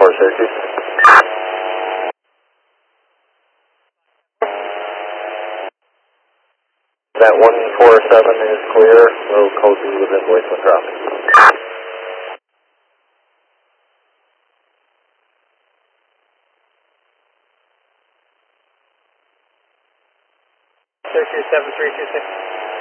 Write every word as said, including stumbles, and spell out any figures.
four, Syracuse. That one four seven is clear. We'll code you within Wasteland Crossing. Syracuse seven three two six.